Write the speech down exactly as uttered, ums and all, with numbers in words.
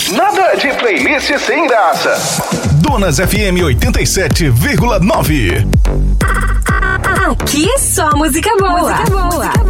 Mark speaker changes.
Speaker 1: Nada de playlist sem graça.
Speaker 2: Donas F M oitenta e sete vírgula nove.
Speaker 3: Aqui só música boa. Música boa.